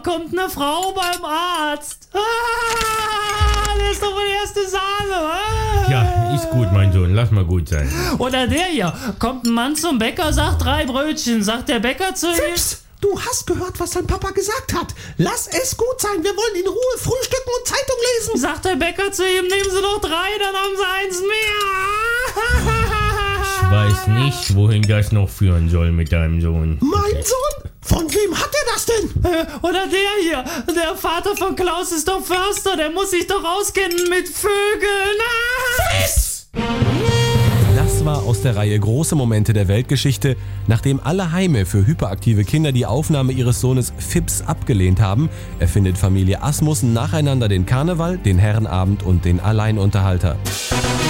kommt eine Frau beim Arzt. Das ist doch wohl die erste Sahne. Ja, ist gut, mein Sohn, lass mal gut sein. Oder der hier, kommt ein Mann zum Bäcker, sagt 3 Brötchen, sagt der Bäcker zu ihm... Fips, du hast gehört, was dein Papa gesagt hat. Lass es gut sein, wir wollen in Ruhe frühstücken und Zeitung lesen. Sagt der Bäcker zu ihm, nehmen Sie doch 3, dann haben Sie 1 mehr. Ich weiß nicht, wohin das noch führen soll mit deinem Sohn. Mein Sohn? Von wem hat er das denn? Oder der hier, der Vater von Klaus ist doch Förster, der muss sich doch auskennen mit Vögeln. Das war aus der Reihe Große Momente der Weltgeschichte. Nachdem alle Heime für hyperaktive Kinder die Aufnahme ihres Sohnes Fips abgelehnt haben, erfindet Familie Asmussen nacheinander den Karneval, den Herrenabend und den Alleinunterhalter.